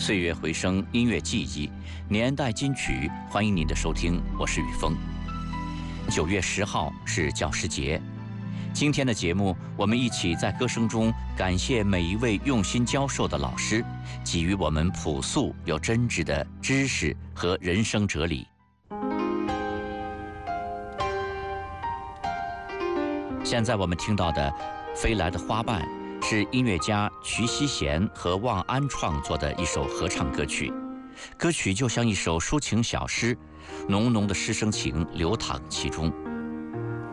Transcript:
岁月回声，音乐记忆，年代金曲，欢迎您的收听，我是雨峰。9月10号是教师节，今天的节目，我们一起在歌声中感谢每一位用心教授的老师，给予我们朴素又真挚的知识和人生哲理。现在我们听到的《飞来的花瓣》是音乐家瞿希贤和望安创作的一首合唱歌曲，歌曲就像一首抒情小诗，浓浓的师生情流淌其中。